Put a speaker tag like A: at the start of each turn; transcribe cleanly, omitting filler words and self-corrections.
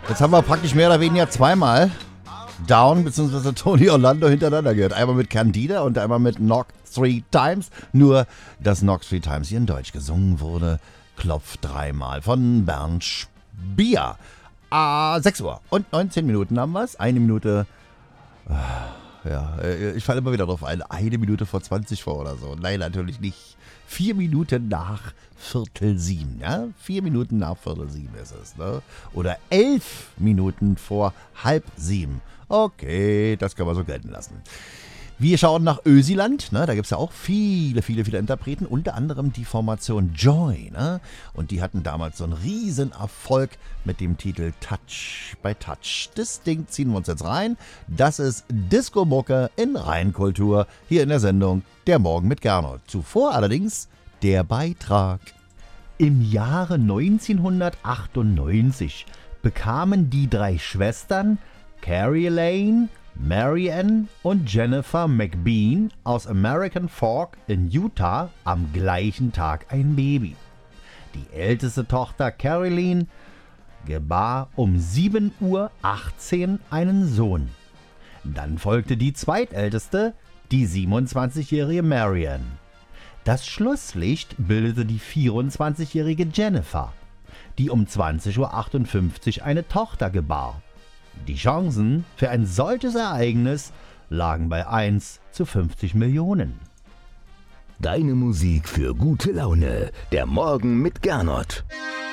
A: Jetzt haben wir praktisch mehr oder weniger zweimal Down bzw. Tony Orlando hintereinander gehört. Einmal mit Candida und einmal mit Knock Three Times. Nur, dass Knock Three Times hier in Deutsch gesungen wurde, klopft dreimal von Bernd Spier. 6 Uhr und 19 Minuten haben wir es. Eine Minute... Ja, ich falle immer wieder drauf ein. 1 Minute vor 20 vor oder so. Nein, natürlich nicht. 4 Minuten nach 6:45, ja? 4 Minuten nach 6:45 ist es, ne? Oder 11 Minuten vor 6:30. Okay, das können wir so gelten lassen. Wir schauen nach Ösiland, ne? Da gibt es ja auch viele Interpreten, unter anderem die Formation Joy, ne? Und die hatten damals so einen riesen Erfolg mit dem Titel Touch by Touch. Das Ding ziehen wir uns jetzt rein. Das ist Disco-Mucke in Rheinkultur, hier in der Sendung Der Morgen mit Gernot. Zuvor allerdings der Beitrag. Im Jahre 1998 bekamen die 3 Schwestern Carrie Lane, Marianne und Jennifer McBean aus American Fork in Utah am gleichen Tag ein Baby. Die älteste Tochter Caroline gebar um 7:18 Uhr einen Sohn. Dann folgte die zweitälteste, die 27-jährige Marianne. Das Schlusslicht bildete die 24-jährige Jennifer, die um 20:58 Uhr eine Tochter gebar. Die Chancen für ein solches Ereignis lagen bei 1 zu 50 Millionen.
B: Deine Musik für gute Laune. Der Morgen mit Gernot.